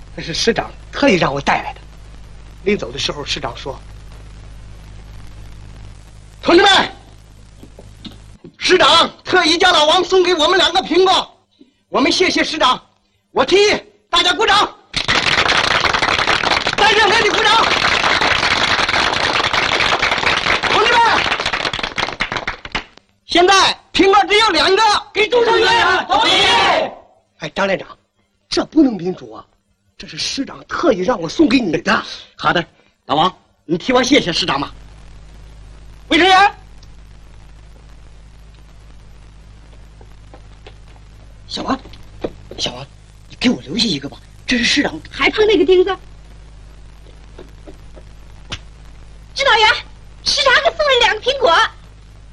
那是师长特意让我带来的。临走的时候，师长说：“同志们，师长特意叫老王送给我们2个苹果，我们谢谢师长。我提议大家鼓掌，再热烈的鼓掌。同志们，现在苹果只有2个，给主持人同意。哎，张连长，这不能民主啊！这是师长特意让我送给你的。好的，老王，你替我谢谢师长吧。卫生员，小王，你给我留下一个吧，这是师长。 还碰那个钉子？